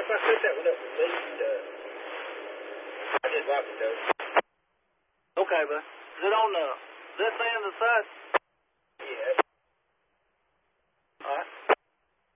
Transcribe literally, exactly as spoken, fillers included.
if I set that one up for me, uh, I did lock it though. Okay, but is it on the, is that thing on the side?